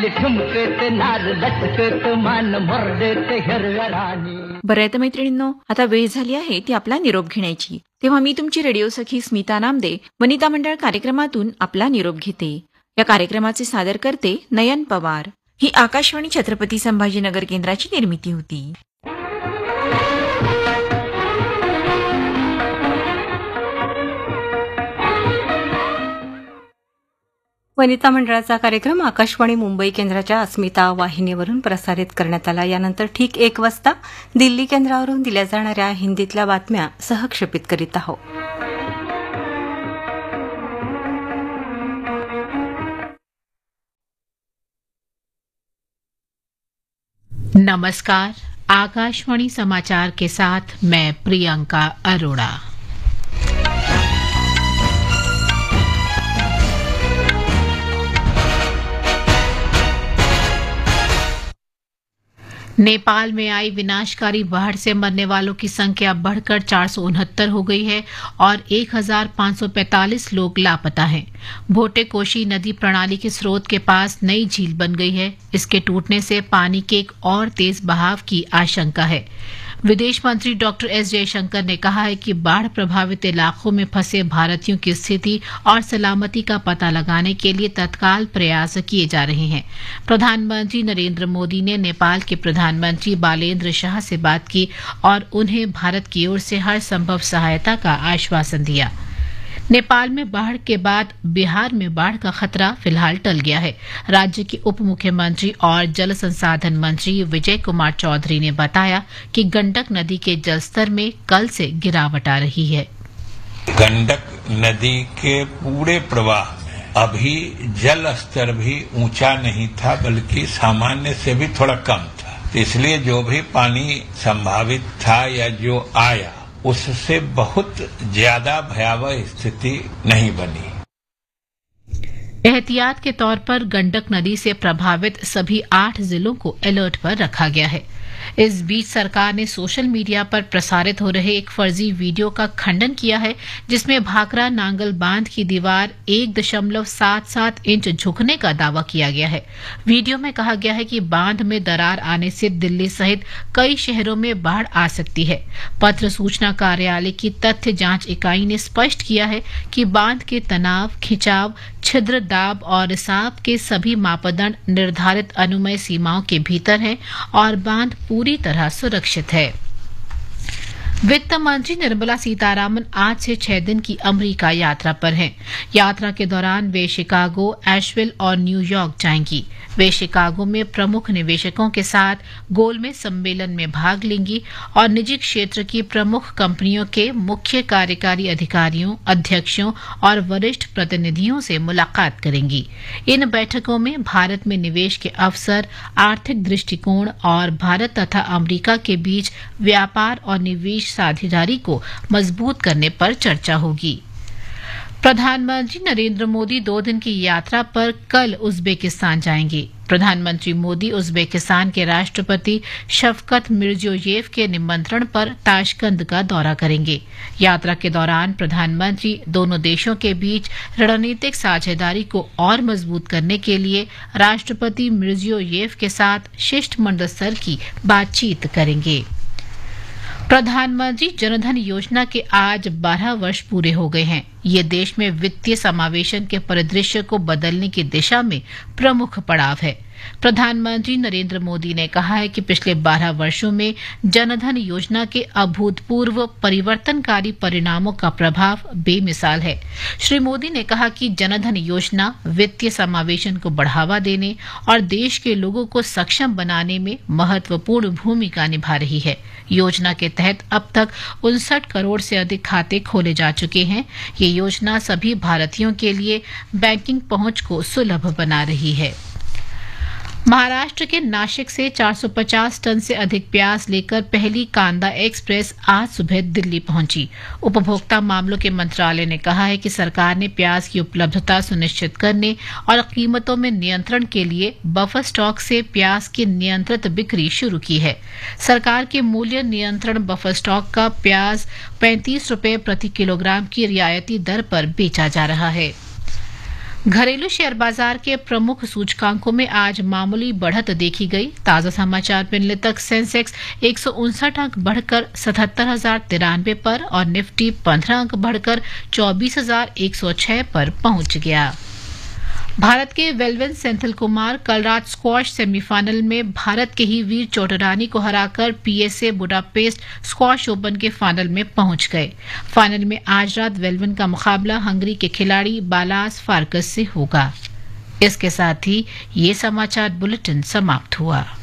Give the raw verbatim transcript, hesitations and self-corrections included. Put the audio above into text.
आपली ठुमकेत नार लटकेत मान मोरडेत हिरव्या राणी. बरं आहे मैत्रिणींनो, आता वेळ झाली आहे ती आपला निरोप घेण्याची. तेव्हा मी तुमची रेडिओ सखी स्मिता नामदे वनिता मंडळ कार्यक्रमातून आपला निरोप घेते. या कार्यक्रमाचे सादर करते नयन पवार. ही आकाशवाणी छत्रपती संभाजीनगर केंद्राची निर्मिती होती. वनिता मंडळाचा कार्यक्रम आकाशवाणी मुंबई केंद्राच्या अस्मिता वाहिनीवरून प्रसारित करण्यात आला. यानंतर ठीक एक वाजता दिल्ली केंद्रावरून दिल्या जाणाऱ्या हिंदीतल्या बातम्या सहक्षेपित करीत आहोत. नमस्कार, आकाशवाणी समाचार के साथ मैं प्रियंका अरोड़ा. नेपाल में आई विनाशकारी बाढ़ से मरने वालों की संख्या बढ़कर चार सौ उनहत्तर हो गई है और एक हजार पांच सौ पैंतालीस लोग लापता हैं. भोटे कोशी नदी प्रणाली के स्रोत के पास नई झील बन गई है. इसके टूटने से पानी के एक और तेज बहाव की आशंका है. विदेश मंत्री डॉक्टर एस जयशंकर ने कहा है कि बाढ़ प्रभावित इलाकों में फंसे भारतीयों की स्थिति और सलामती का पता लगाने के लिए तत्काल प्रयास किए जा रहे हैं. प्रधानमंत्री नरेंद्र मोदी ने नेपाल के प्रधानमंत्री बालेन्द्र शाह से बात की और उन्हें भारत की ओर से हर संभव सहायता का आश्वासन दिया. नेपाल में बाढ़ के बाद बिहार में बाढ़ का खतरा फिलहाल टल गया है. राज्य के उप मुख्यमंत्री और जल संसाधन मंत्री विजय कुमार चौधरी ने बताया कि गंडक नदी के जलस्तर में कल से गिरावट आ रही है. गंडक नदी के पूरे प्रवाह में अभी जल स्तर भी ऊंचा नहीं था, बल्कि सामान्य से भी थोड़ा कम था. इसलिए जो भी पानी संभावित था या जो आया उससे बहुत ज्यादा भयावह स्थिति नहीं बनी. एहतियात के तौर पर गंडक नदी से प्रभावित सभी आठ जिलों को अलर्ट पर रखा गया है. इस बीच सरकार ने सोशल मीडिया पर प्रसारित हो रहे एक फर्जी वीडियो का खंडन किया है, जिसमें भाखरा नांगल बांध की दीवार एक दशमलव सात सात इंच झुकने का दावा किया गया है. वीडियो में कहा गया है कि बांध में दरार आने से दिल्ली सहित कई शहरों में बाढ़ आ सकती है. पत्र सूचना कार्यालय की तथ्य जांच इकाई ने स्पष्ट किया है कि बांध के तनाव, खिंचाव, छिद्र, दाब और रिसाव के सभी मापदंड निर्धारित अनुमेय सीमाओं के भीतर हैं और बांध पूरी तरह सुरक्षित है. वित्त मंत्री निर्मला सीतारामन आज से छह दिन की अमेरिका यात्रा पर हैं. यात्रा के दौरान वे शिकागो, एशविल और न्यूयॉर्क जाएंगी. वे शिकागो में प्रमुख निवेशकों के साथ गोलमेज सम्मेलन में भाग लेंगी और निजी क्षेत्र की प्रमुख कंपनियों के मुख्य कार्यकारी अधिकारियों, अध्यक्षों और वरिष्ठ प्रतिनिधियों से मुलाकात करेंगी. इन बैठकों में भारत में निवेश के अवसर, आर्थिक दृष्टिकोण और भारत तथा अमेरिका के बीच व्यापार और निवेश साझेदारी को मजबूत करने पर चर्चा होगी. प्रधानमंत्री नरेंद्र मोदी दो दिन की यात्रा पर कल उज्बेकिस्तान जाएंगे. प्रधानमंत्री मोदी उज्बेकिस्तान के राष्ट्रपति शफकत मिर्जियोयेव के निमंत्रण पर ताशकंद का दौरा करेंगे. यात्रा के दौरान प्रधानमंत्री दोनों देशों के बीच रणनीतिक साझेदारी को और मजबूत करने के लिए राष्ट्रपति मिर्जियोयेव के साथ शिष्टमंडल स्तर की बातचीत करेंगे. प्रधानमंत्री जनधन योजना के आज बारह वर्ष पूरे हो गए हैं. ये देश में वित्तीय समावेशन के परिदृश्य को बदलने की दिशा में प्रमुख पड़ाव है. प्रधानमंत्री नरेंद्र मोदी ने कहा है कि पिछले बारह वर्षों में जनधन योजना के अभूतपूर्व परिवर्तनकारी परिणामों का प्रभाव बेमिसाल है. श्री मोदी ने कहा कि जनधन योजना वित्तीय समावेशन को बढ़ावा देने और देश के लोगों को सक्षम बनाने में महत्वपूर्ण भूमिका निभा रही है. योजना के तहत अब तक उनसठ करोड़ से अधिक खाते खोले जा चुके हैं. ये योजना सभी भारतीयों के लिए बैंकिंग पहुंच को सुलभ बना रही है. महाराष्ट्र के नासिक से चार सौ पचास टन से अधिक प्याज लेकर पहली कांदा एक्सप्रेस आज सुबह दिल्ली पहुंची. उपभोक्ता मामलों के मंत्रालय ने कहा है कि सरकार ने प्याज की उपलब्धता सुनिश्चित करने और कीमतों में नियंत्रण के लिए बफर स्टॉक से प्याज की नियंत्रित बिक्री शुरू की है. सरकार के मूल्य नियंत्रण बफर स्टॉक का प्याज पैंतीस रुपये प्रति किलोग्राम की रियायती दर पर बेचा जा रहा है. घरेलू शेयर बाजार के प्रमुख सूचकांकों में आज मामूली बढ़त देखी गई। ताजा समाचार मिलने तक सेंसेक्स एक सौ उनसठ अंक बढ़कर सतहत्तर हजार तिरानवे पर और निफ्टी पंद्रह अंक बढ़कर चौबीस हजार एक सौ छह पर पहुंच गया। भारत के वेलवेन सेंथिल कुमार कल रात स्क्वॉश सेमीफाइनल में भारत के ही वीर चोटरानी को हराकर पीएसए बुडापेस्ट स्क्वॉश ओपन के फाइनल में पहुंच गए। फाइनल में आज रात वेलवेन का मुकाबला हंगरी के खिलाड़ी बालास फार्कस से होगा। इसके साथ ही ये समाचार बुलेटिन समाप्त हुआ।